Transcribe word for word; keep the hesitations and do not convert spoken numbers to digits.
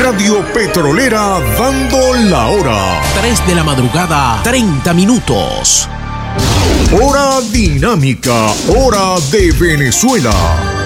Radio Petrolera dando la hora. tres de la madrugada, treinta minutos. Hora dinámica, hora de Venezuela.